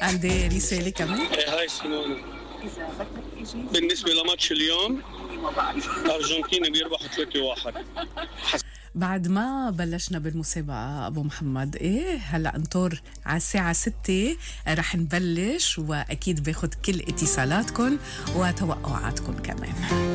عندي رسالة كمان. هاي سيمونة، بالنسبة لماتش اليوم أرجنتينا بيربحوا 3-1. بعد ما بلشنا بالمسابقة أبو محمد، إيه هلأ انطر على الساعة 6 رح نبلش، وأكيد باخد كل اتصالاتكم وتوقعاتكم كمان.